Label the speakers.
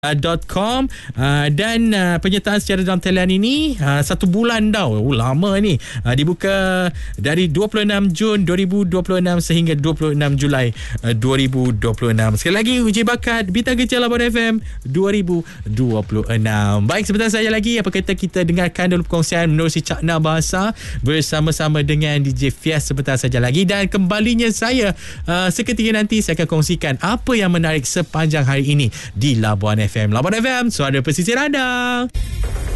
Speaker 1: .com dan penyertaan secara dalam talian ini 1 bulan dah. Lama ni. Dibuka dari 26 Jun 2026 sehingga 26 Julai 2026. Sekali lagi, uji bakat Bintang Kecil Labuan FM 2026. Baik, sebentar saja lagi apa kata kita dengarkan dulu perkongsian menerusi Cakna Bahasa bersama-sama dengan DJ Fias sebentar saja lagi, dan kembalinya saya seketika nanti saya akan kongsikan apa yang menarik sepanjang hari ini di Labuan FM. Labuan FM, suara pesisir anda.